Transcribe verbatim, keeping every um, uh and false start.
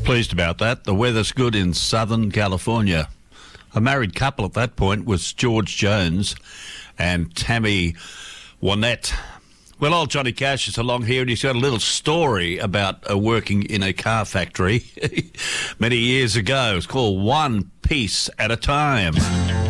pleased about that. The weather's good in Southern California. A married couple at that point was George Jones and Tammy Wynette. Well, old Johnny Cash is along here, and he's got a little story about uh, working in a car factory many years ago. It's called One Piece at a Time.